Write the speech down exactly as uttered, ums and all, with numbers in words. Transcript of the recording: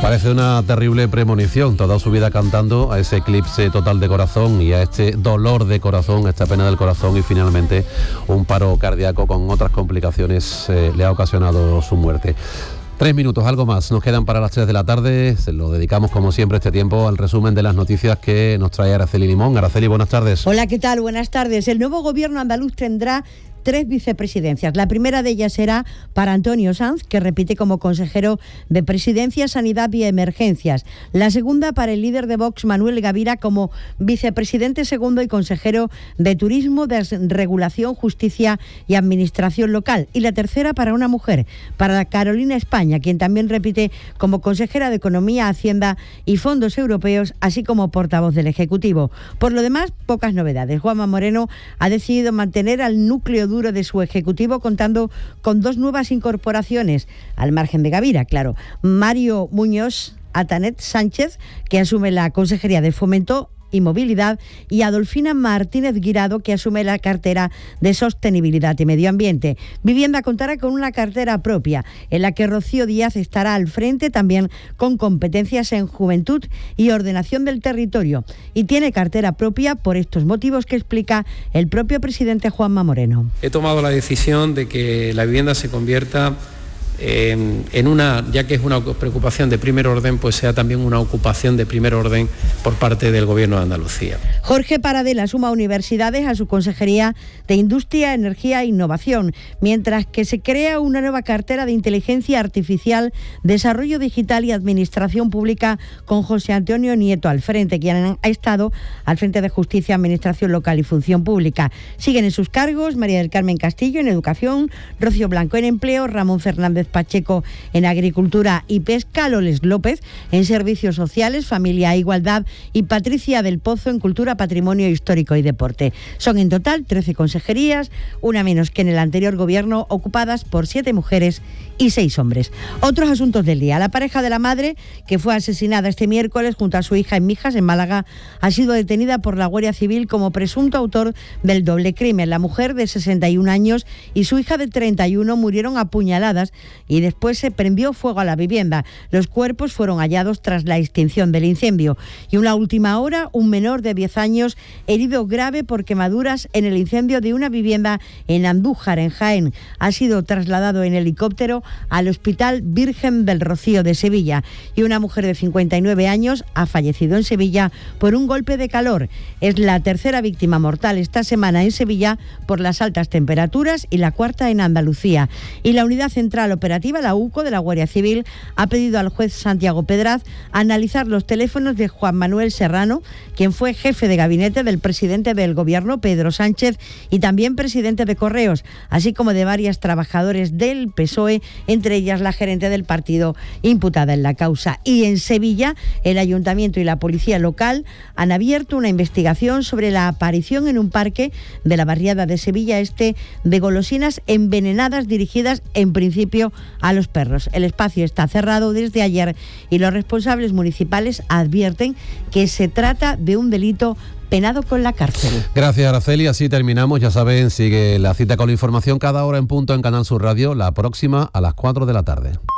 Parece una terrible premonición, toda su vida cantando a ese eclipse total de corazón y a este dolor de corazón, esta pena del corazón, y finalmente un paro cardíaco con otras complicaciones eh, le ha ocasionado su muerte. Tres minutos, algo más, nos quedan para las tres de la tarde. Se lo dedicamos como siempre este tiempo al resumen de las noticias que nos trae Araceli Limón. Araceli, buenas tardes. Hola, ¿qué tal? Buenas tardes. El nuevo gobierno andaluz tendrá tres vicepresidencias. La primera de ellas será para Antonio Sanz, que repite como consejero de Presidencia, Sanidad y Emergencias. La segunda para el líder de Vox, Manuel Gavira, como vicepresidente segundo y consejero de Turismo, Desregulación, Justicia y Administración Local. Y la tercera para una mujer, para Carolina España, quien también repite como consejera de Economía, Hacienda y Fondos Europeos, así como portavoz del Ejecutivo. Por lo demás, pocas novedades. Juanma Moreno ha decidido mantener al núcleo duro de su ejecutivo, contando con dos nuevas incorporaciones, al margen de Gavira, claro. Mario Muñoz Atanet Sánchez, que asume la Consejería de Fomento y Movilidad, y Adolfina Martínez Guirado, que asume la cartera de Sostenibilidad y Medio Ambiente. Vivienda contará con una cartera propia, en la que Rocío Díaz estará al frente, también con competencias en Juventud y Ordenación del Territorio. Y tiene cartera propia por estos motivos que explica el propio presidente Juanma Moreno. He tomado la decisión de que la vivienda se convierta Eh, en una, ya que es una preocupación de primer orden, pues sea también una ocupación de primer orden por parte del Gobierno de Andalucía. Jorge Paradela suma universidades a su Consejería de Industria, Energía e Innovación, mientras que se crea una nueva cartera de Inteligencia Artificial, Desarrollo Digital y Administración Pública, con José Antonio Nieto al frente, quien ha estado al frente de Justicia, Administración Local y Función Pública. Siguen en sus cargos María del Carmen Castillo en Educación, Rocío Blanco en Empleo, Ramón Fernández Pacheco en Agricultura y Pesca, Loles López en Servicios Sociales, Familia e Igualdad y Patricia del Pozo en Cultura, Patrimonio Histórico y Deporte. Son en total trece consejerías, una menos que en el anterior gobierno, ocupadas por siete mujeres y seis hombres. Otros asuntos del día. La pareja de la madre, que fue asesinada este miércoles junto a su hija en Mijas, en Málaga, ha sido detenida por la Guardia Civil como presunto autor del doble crimen. La mujer, de sesenta y un años, y su hija, de treinta y uno, murieron apuñaladas y después se prendió fuego a la vivienda. Los cuerpos fueron hallados tras la extinción del incendio. Y una última hora, un menor de diez años herido grave por quemaduras en el incendio de una vivienda en Andújar, en Jaén. Ha sido trasladado en helicóptero al Hospital Virgen del Rocío de Sevilla. Y una mujer de cincuenta y nueve años ha fallecido en Sevilla por un golpe de calor. Es la tercera víctima mortal esta semana en Sevilla por las altas temperaturas y la cuarta en Andalucía. Y la Unidad Central Operativa, la U C O de la Guardia Civil, ha pedido al juez Santiago Pedraz analizar los teléfonos de Juan Manuel Serrano, quien fue jefe de gabinete del presidente del Gobierno, Pedro Sánchez, y también presidente de Correos, así como de varias trabajadores del P S O E, entre ellas la gerente del partido imputada en la causa. Y en Sevilla, el Ayuntamiento y la Policía Local han abierto una investigación sobre la aparición en un parque de la barriada de Sevilla Este de golosinas envenenadas dirigidas en principio a los perros. El espacio está cerrado desde ayer y los responsables municipales advierten que se trata de un delito penado con la cárcel. Gracias, Araceli. Así terminamos. Ya saben, sigue la cita con la información cada hora en punto en Canal Sur Radio, la próxima a las cuatro de la tarde.